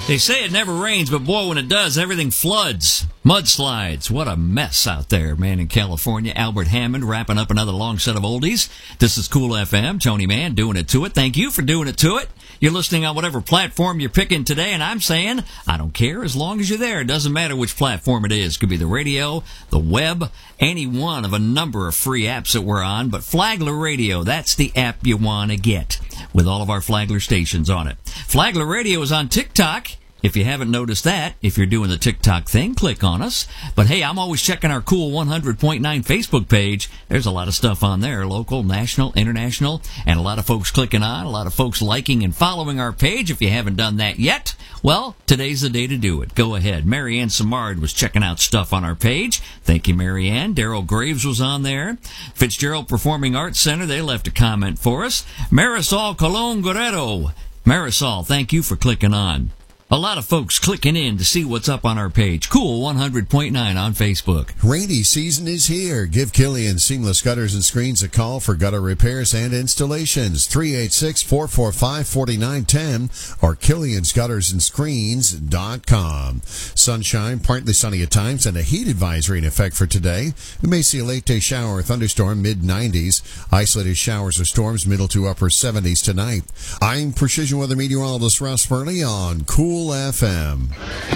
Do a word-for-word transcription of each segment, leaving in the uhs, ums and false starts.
They say it never rains, but boy, when it does, everything floods. Mudslides. What a mess out there, man, in California. Albert Hammond wrapping up another long set of oldies. This is Cool F M. Tony Mann doing it to it. Thank you for doing it to it. You're listening on whatever platform you're picking today, and I'm saying I don't care as long as you're there. It doesn't matter which platform it is. It could be the radio, the web, any one of a number of free apps that we're on. But Flagler Radio, that's the app you want to get with all of our Flagler stations on it. Flagler Radio is on TikTok. If you haven't noticed that, if you're doing the TikTok thing, click on us. But hey, I'm always checking our Cool one hundred point nine Facebook page. There's a lot of stuff on there, local, national, international, and a lot of folks clicking on, a lot of folks liking and following our page. If you haven't done that yet, well, today's the day to do it. Go ahead. Marianne Samard was checking out stuff on our page. Thank you, Marianne. Daryl Graves was on there. Fitzgerald Performing Arts Center, they left a comment for us. Marisol Colon Guerrero. Marisol, thank you for clicking on. A lot of folks clicking in to see what's up on our page. Cool one hundred point nine on Facebook. Rainy season is here. Give Killian Seamless Gutters and Screens a call for gutter repairs and installations. three eight six, four four five, four nine one zero or killians gutters and screens dot com. Sunshine, partly sunny at times, and a heat advisory in effect for today. We may see a late-day shower or thunderstorm, mid nineties. Isolated showers or storms, middle to upper seventies tonight. I'm Precision Weather Meteorologist Russ Fernley on Cool F M.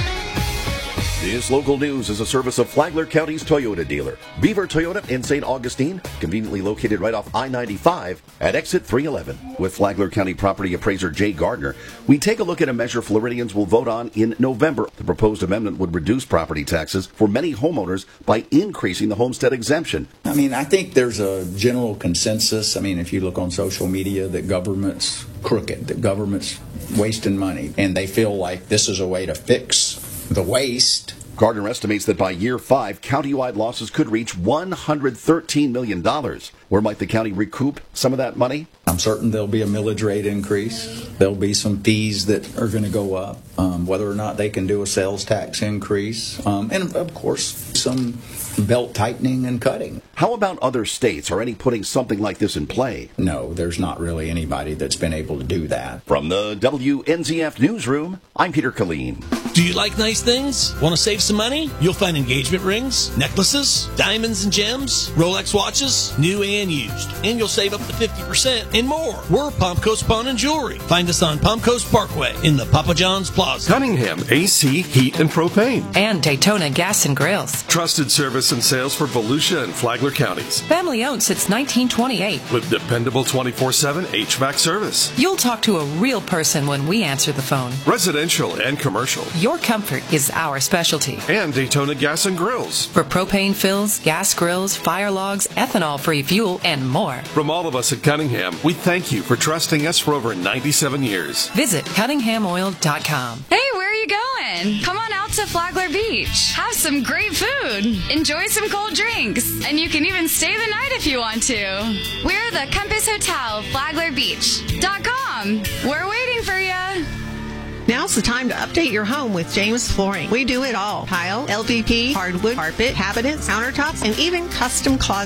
This local news is a service of Flagler County's Toyota dealer, Beaver Toyota in Saint Augustine, conveniently located right off I ninety-five at exit three eleven. With Flagler County property appraiser Jay Gardner, we take a look at a measure Floridians will vote on in November. The proposed amendment would reduce property taxes for many homeowners by increasing the homestead exemption. I mean, I think there's a general consensus. I mean, if you look on social media, that government's crooked, that government's wasting money, and they feel like this is a way to fix the waste. Gardner estimates that by year five, county-wide losses could reach one hundred thirteen million dollars. Where might the county recoup some of that money? I'm certain there'll be a millage rate increase. There'll be some fees that are going to go up, um, whether or not they can do a sales tax increase, um, and, of course, some belt tightening and cutting. How about other states? Are any putting something like this in play? No, there's not really anybody that's been able to do that. From the W N Z F Newsroom, I'm Peter Killeen. Do you like nice things? Want to save some money? You'll find engagement rings, necklaces, diamonds and gems, Rolex watches, new and used. And you'll save up to fifty percent and more. We're Palm Coast Pawn and Jewelry. Find us on Palm Coast Parkway in the Papa John's Plaza. Cunningham, A C, Heat, and Propane. And Daytona Gas and Grills. Trusted service and sales for Volusia and Flagler counties. Family owned since nineteen twenty-eight. With dependable twenty-four seven H V A C service. You'll talk to a real person when we answer the phone. Residential and commercial. Your comfort is our specialty. And Daytona Gas and Grills. For propane fills, gas grills, fire logs, ethanol-free fuel, and more. From all of us at Cunningham, we thank you for trusting us for over ninety-seven years. Visit cunningham oil dot com. Hey, where are you going? Come on out to Flagler Beach. Have some great food. Enjoy some cold drinks. And you can even stay the night if you want to. We're the Compass Hotel, Flagler Beach dot com. We're waiting for you. Now's the time to update your home with James Flooring. We do it all. Tile, L V P, hardwood, carpet, cabinets, countertops, and even custom closets.